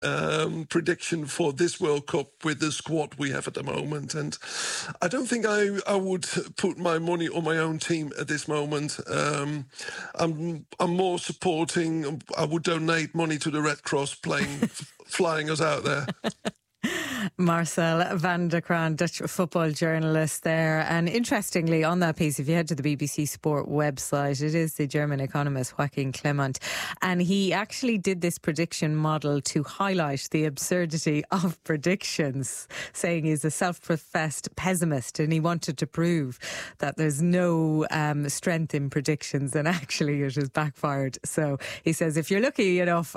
prediction for this World Cup with the squad we have at the moment. And I don't think I would put my money on my own team at this moment. I'm more supporting. I would donate money to the Red Cross flying us out there. Marcel van der Kraan, Dutch football journalist there. And interestingly, on that piece, if you head to the BBC Sport website, it is the German economist Joachim Clement. And he actually did this prediction model to highlight the absurdity of predictions, saying he's a self-professed pessimist and he wanted to prove that there's no strength in predictions, and actually it has backfired. So he says if you're lucky enough,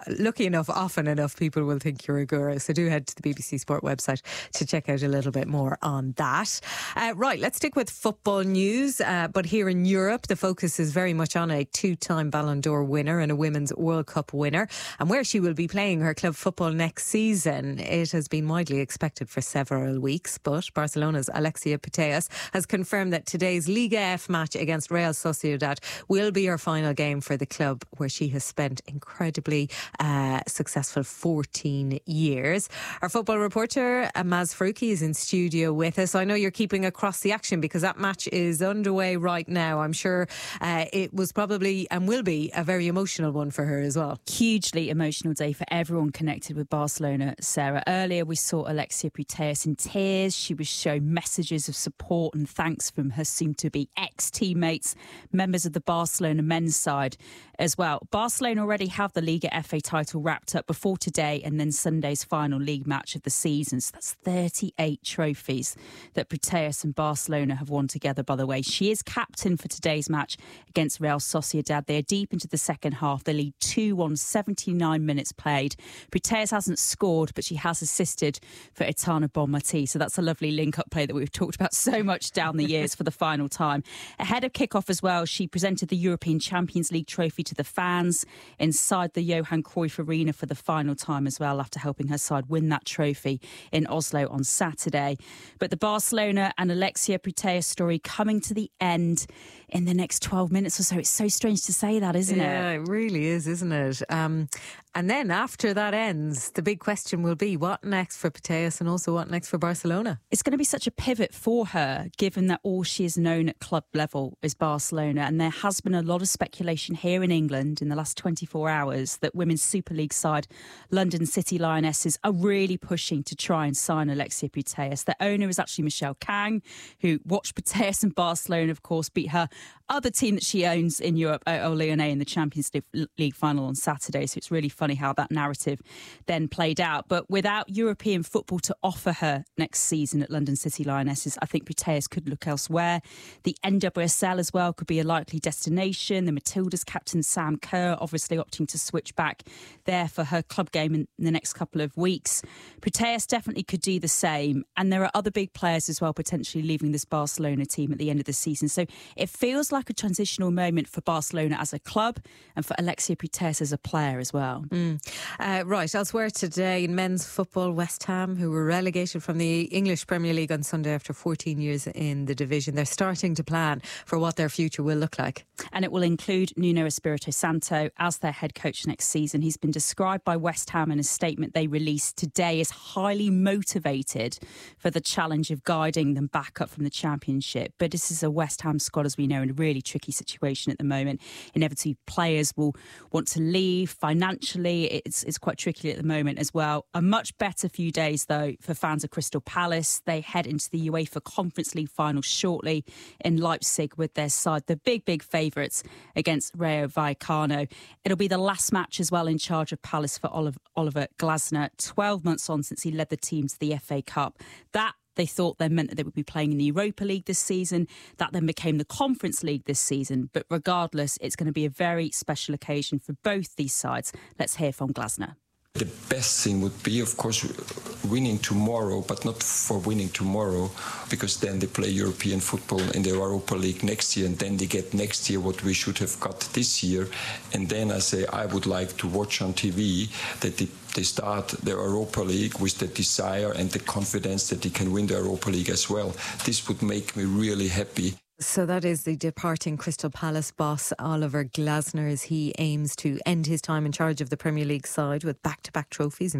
often enough, people will think you're a guru. So do head to the BBC Sport website to check out a little bit more on that. Right, let's stick with football news. But here in Europe, the focus is very much on a two-time Ballon d'Or winner and a Women's World Cup winner, and where she will be playing her club football next season. It has been widely expected for several weeks, but Barcelona's Alexia Putellas has confirmed that today's Liga F match against Real Sociedad will be her final game for the club, where she has spent incredibly successful 14 years. Our football reporter Maz Faruqi is in studio with us. I know you're keeping across the action because that match is underway right now. I'm sure it was probably and will be a very emotional one for her as well. Hugely emotional day for everyone connected with Barcelona, Sarah. Earlier we saw Alexia Putellas in tears. She was shown messages of support and thanks from her soon-to-be ex-teammates, members of the Barcelona men's side as well. Barcelona already have the Liga FA title wrapped up before today and then Sunday's final league match of the season. So that's 38 trophies that Putellas and Barcelona have won together, by the way. She is captain for today's match against Real Sociedad. They are deep into the second half. They lead 2-1, 79 minutes played. Putellas hasn't scored, but she has assisted for Aitana Bonmatí. So that's a lovely link-up play that we've talked about so much down the years for the final time. Ahead of kick-off as well, she presented the European Champions League trophy to the fans inside the Johan Cruyff Arena for the final time as well, after helping her side win that trophy in Oslo on Saturday. But the Barcelona and Alexia Putellas story coming to the end in the next 12 minutes or so. It's so strange to say that, isn't it? Yeah, it really is, isn't it? And then after that ends, the big question will be what next for Putellas and also what next for Barcelona? It's going to be such a pivot for her, given that all she has known at club level is Barcelona. And there has been a lot of speculation here in England in the last 24 hours that Women's Super League side London City Lionesses are really pushing to try and sign Alexia Putellas. Their owner is actually Michelle Kang, who watched Putellas and Barcelona, of course, beat her other team that she owns in Europe, OL Lyonnais, in the Champions League final on Saturday. So it's really funny how that narrative then played out. But without European football to offer her next season at London City Lionesses, I think Putellas could look elsewhere. The NWSL as well could be a likely destination. The Matildas captain Sam Kerr obviously opting to switch back there for her club game in the next couple of weeks. Putellas definitely could do the same. And there are other big players as well potentially leaving this Barcelona team at the end of the season. So it feels like a transitional moment for Barcelona as a club and for Alexia Putellas as a player as well. Right, elsewhere today in men's football, West Ham, who were relegated from the English Premier League on Sunday after 14 years in the division, they're starting to plan for what their future will look like. And it will include Nuno Espirito Santo as their head coach next season. He's been described by West Ham in a statement they released today as highly motivated for the challenge of guiding them back up from the Championship. But this is a West Ham squad, as we know, in a really tricky situation at the moment. Inevitably, players will want to leave. Financially, it's quite tricky at the moment as well. A much better few days, though, for fans of Crystal Palace. They head into the UEFA Conference League final shortly in Leipzig with their side, the big favourites against Rayo Vallecano. It'll be the last match as well in charge of Palace for Oliver Glasner, 12 months on since he led the team to the FA Cup. That they thought then meant that they would be playing in the Europa League this season. That then became the Conference League this season. But regardless, it's going to be a very special occasion for both these sides. Let's hear from Glasner. The best thing would be, of course, winning tomorrow, but not for winning tomorrow, because then they play European football in the Europa League next year, and then they get next year what we should have got this year. And then I say I would like to watch on TV that they start the Europa League with the desire and the confidence that they can win the Europa League as well. This would make me really happy. So that is the departing Crystal Palace boss Oliver Glasner, as he aims to end his time in charge of the Premier League side with back-to-back trophies.